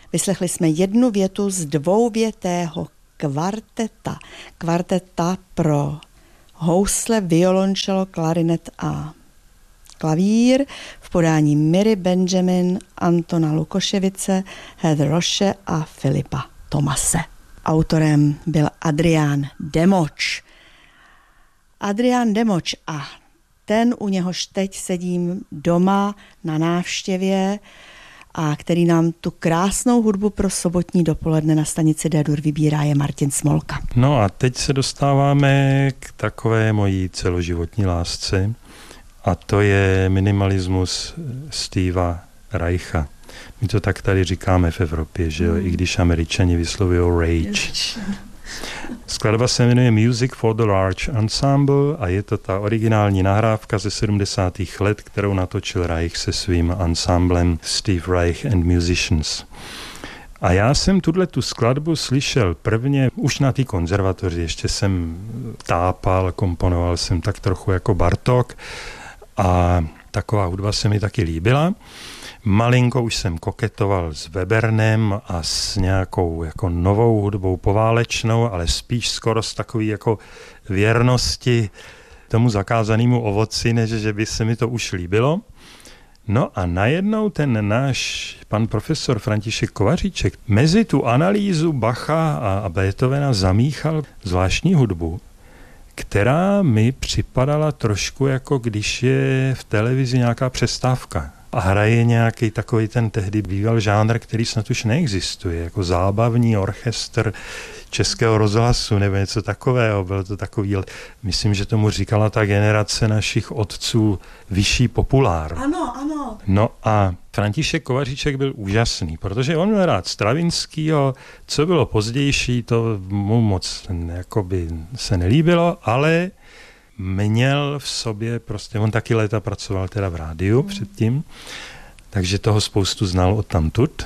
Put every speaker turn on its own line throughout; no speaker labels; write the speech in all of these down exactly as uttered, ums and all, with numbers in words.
Vyslechli jsme jednu větu z dvouvětého kvarteta. Kvarteta pro housle, violončelo, klarinet a klavír v podání Miry Benjamin, Antona Lukoševice, Heather Roche a Filipa Tomase. Autorem byl Adrián Demoč. Adrián Demoč a ten, u něhož teď sedím doma na návštěvě a který nám tu krásnou hudbu pro sobotní dopoledne na stanici D-dur vybírá, je Martin Smolka.
No a teď se dostáváme k takové mojí celoživotní lásce a to je minimalismus Steva Reicha. My to tak tady říkáme v Evropě, že jo, mm. i když Američani vyslovují rage. Skladba se jmenuje Music for the Large Ensemble a je to ta originální nahrávka ze sedmdesátých let, kterou natočil Reich se svým ansámblem Steve Reich and Musicians. A já jsem tuhle tu skladbu slyšel prvně už na té konzervatoři, ještě jsem tápal, komponoval jsem tak trochu jako Bartók a taková hudba se mi taky líbila. Malinko už jsem koketoval s Webernem a s nějakou jako novou hudbou poválečnou, ale spíš skoro s takový jako věrnosti tomu zakázanému ovoci, než že by se mi to už líbilo. No a najednou ten náš pan profesor František Kovaříček mezi tu analýzu Bacha a Beethovena zamíchal zvláštní hudbu, která mi připadala trošku jako když je v televizi nějaká přestávka a hraje nějaký takový ten tehdy býval žánr, který snad už neexistuje, jako zábavní orchestr Českého rozhlasu nebo něco takového. Bylo to takový, myslím, že tomu říkala ta generace našich otců vyšší populár.
Ano, ano.
No a František Kovaříček byl úžasný, protože on měl rád Stravinskýho, co bylo pozdější, to mu moc jakoby se nelíbilo, ale měl v sobě prostě, on taky léta pracoval teda v rádiu mm. předtím, takže toho spoustu znal odtamtud.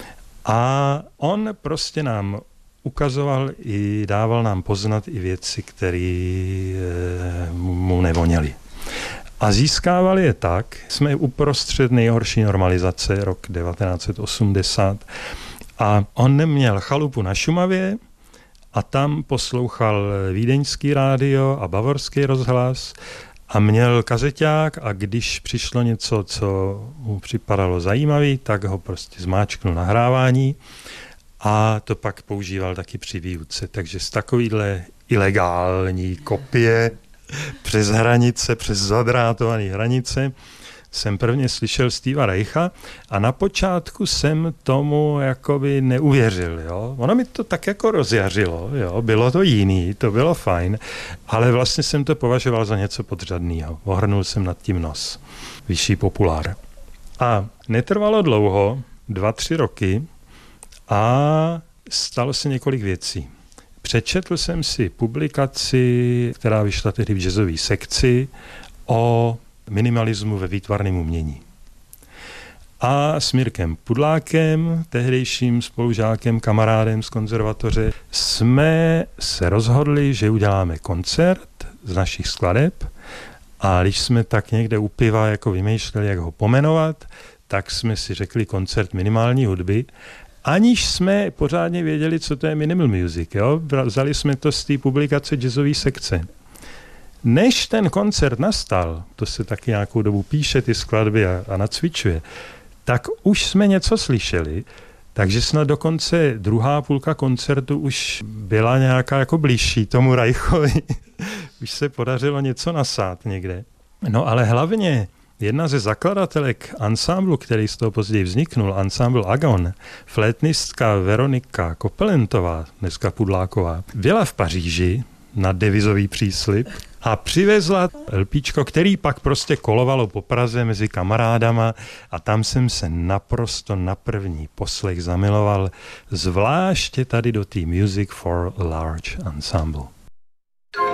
A on prostě nám ukazoval i dával nám poznat i věci, které e, mu nevoněly. A získávali je tak, jsme uprostřed nejhorší normalizace, rok devatenáct set osmdesát, a on neměl chalupu na Šumavě a tam poslouchal vídeňský rádio a bavorský rozhlas a měl kazeťák a když přišlo něco, co mu připadalo zajímavý, tak ho prostě zmáčknul nahrávání a to pak používal taky při výuce. Takže z takovýhle ilegální kopie přes hranice, přes zadrátované hranice jsem prvně slyšel Steva Reicha a na počátku jsem tomu jakoby neuvěřil, jo. Ono mi to tak jako rozjařilo, jo. Bylo to jiný, to bylo fajn, ale vlastně jsem to považoval za něco podřadného. Ohrnul jsem nad tím nos. Vyšší populár. A netrvalo dlouho, dva, tři roky a stalo se několik věcí. Přečetl jsem si publikaci, která vyšla tehdy v jazzové sekci o minimalismu ve výtvarném umění. A s Mirkem Pudlákem, tehdejším spolužákem, kamarádem z konzervatoře, jsme se rozhodli, že uděláme koncert z našich skladeb a když jsme tak někde u piva jako vymýšleli, jak ho pomenovat, tak jsme si řekli koncert minimální hudby, aniž jsme pořádně věděli, co to je minimal music. Jo? Vzali jsme to z té publikace jazzové sekce. Než ten koncert nastal, to se taky nějakou dobu píše ty skladby a, a nacvičuje, tak už jsme něco slyšeli, takže snad dokonce druhá půlka koncertu už byla nějaká jako blížší tomu Reichovi. Už se podařilo něco nasát někde. No ale hlavně jedna ze zakladatelek ansámblu, který z toho později vzniknul, ansámbl Agon, flétnistka Veronika Kopelentová, dneska Pudláková, byla v Paříži na devizový příslib a přivezla LPčko, který pak prostě kolovalo po Praze mezi kamarádama a tam jsem se naprosto na první poslech zamiloval, zvláště tady do té Music for a Large Ensemble.